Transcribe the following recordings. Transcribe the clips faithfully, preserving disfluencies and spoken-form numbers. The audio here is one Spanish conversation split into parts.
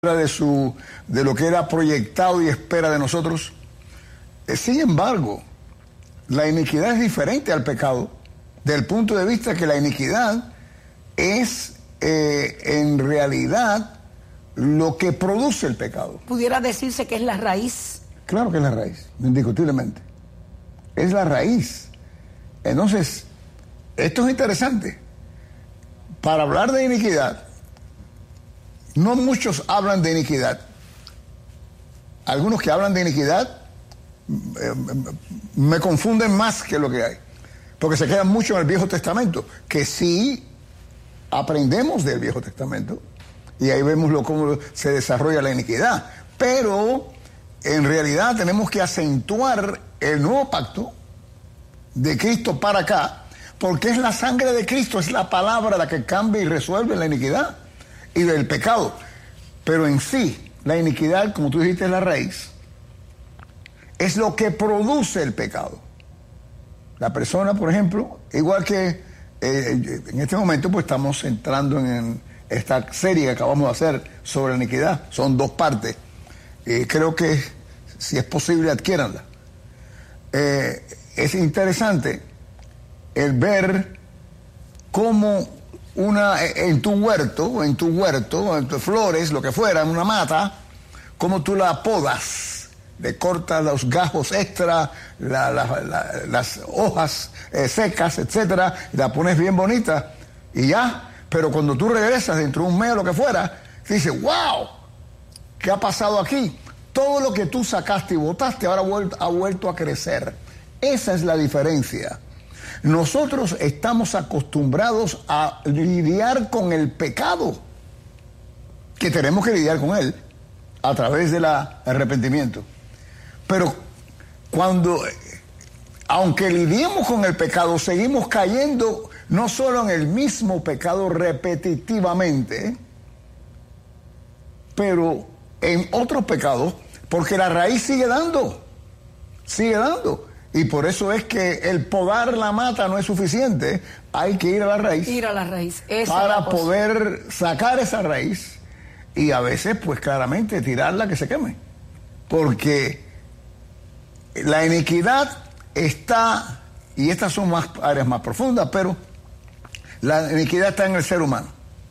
de su de lo que era proyectado y espera de nosotros. Eh, sin embargo, la iniquidad es diferente al pecado, del punto de vista que la iniquidad es eh, en realidad lo que produce el pecado. ¿Pudiera decirse que es la raíz? Claro que es la raíz, indiscutiblemente. Es la raíz. Entonces, esto es interesante. Para hablar de iniquidad, no muchos hablan de iniquidad. Algunos que hablan de iniquidad eh, me confunden más que lo que hay, porque se quedan mucho en el Viejo Testamento, que sí aprendemos del Viejo Testamento, y ahí vemos lo, cómo se desarrolla la iniquidad, pero en realidad tenemos que acentuar el nuevo pacto de Cristo para acá, porque es la sangre de Cristo, es la palabra la que cambia y resuelve la iniquidad y del pecado. Pero en sí, la iniquidad, como tú dijiste, es la raíz, es lo que produce el pecado. La persona, por ejemplo, igual que eh, en este momento pues estamos entrando en esta serie que acabamos de hacer sobre la iniquidad, son dos partes, eh, creo que si es posible adquiéranla. Eh, es interesante el ver cómo una en tu huerto, en tu huerto, en tus flores, lo que fuera, en una mata, como tú la podas, le cortas los gajos extra, la, la, la, las hojas eh, secas, etcétera, y la pones bien bonita y ya. Pero cuando tú regresas dentro de un mes o lo que fuera, dices, wow, ¿qué ha pasado aquí? Todo lo que tú sacaste y botaste ahora ha vuelto, ha vuelto a crecer. Esa es la diferencia. Nosotros estamos acostumbrados a lidiar con el pecado, que tenemos que lidiar con él a través del arrepentimiento. Pero cuando, aunque lidiemos con el pecado, seguimos cayendo no solo en el mismo pecado repetitivamente, pero en otros pecados, porque la raíz sigue dando, sigue dando. Y por eso es que el podar la mata no es suficiente, hay que ir a la raíz. Ir a la raíz. Esa para la poder sacar esa raíz y a veces, pues claramente, tirarla que se queme. Porque la iniquidad está, y estas son más áreas más profundas, pero la iniquidad está en el ser humano.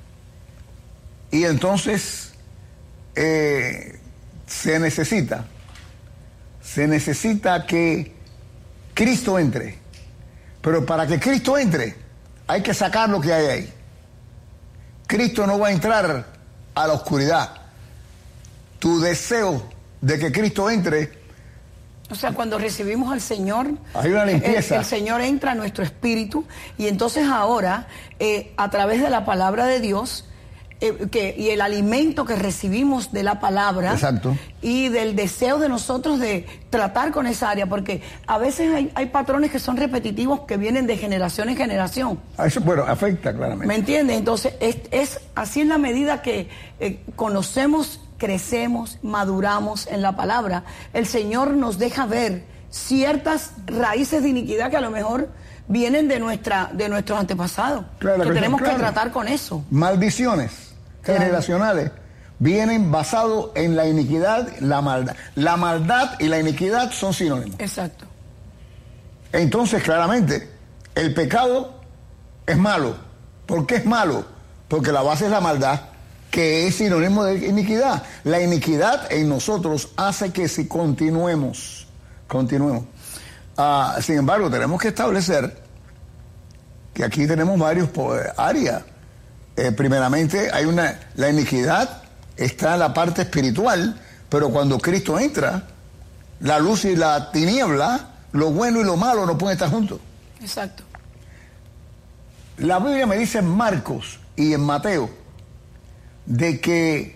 Y entonces eh, se necesita, se necesita que Cristo entre, pero para que Cristo entre hay que sacar lo que hay ahí. Cristo no va a entrar a la oscuridad. Tu deseo de que Cristo entre, o sea, cuando recibimos al Señor, hay una limpieza. El, el Señor entra a nuestro espíritu y entonces ahora, eh, a través de la palabra de Dios, Eh, que, y el alimento que recibimos de la palabra. Exacto. Y del deseo de nosotros de tratar con esa área, porque a veces hay, hay patrones que son repetitivos que vienen de generación en generación. Eso, bueno, afecta claramente. ¿Me entiendes? Entonces es, es así en la medida que eh, conocemos, crecemos, maduramos en la palabra, el Señor nos deja ver ciertas raíces de iniquidad que a lo mejor vienen de nuestra de nuestros antepasados, claro, que tenemos claro. que tratar con eso. Maldiciones generacionales vienen basados en la iniquidad, la maldad. La maldad y la iniquidad son sinónimos. Exacto. Entonces, claramente, el pecado es malo. ¿Por qué es malo? Porque la base es la maldad, que es sinónimo de iniquidad. La iniquidad en nosotros hace que si continuemos, continuemos. Uh, sin embargo, tenemos que establecer que aquí tenemos varios áreas. Eh, primeramente, hay una, la iniquidad está en la parte espiritual, pero cuando Cristo entra, la luz y la tiniebla, lo bueno y lo malo no pueden estar juntos. Exacto. La Biblia me dice en Marcos y en Mateo de que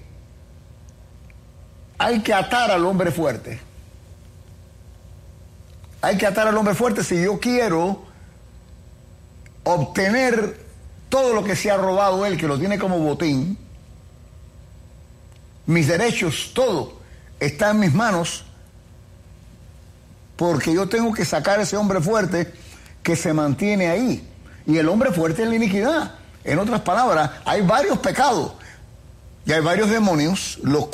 hay que atar al hombre fuerte. Hay que atar al hombre fuerte si yo quiero obtener todo lo que se ha robado él, que lo tiene como botín. Mis derechos, todo está en mis manos, porque yo tengo que sacar a ese hombre fuerte que se mantiene ahí. Y el hombre fuerte es la iniquidad. En otras palabras, hay varios pecados. Y hay varios demonios, los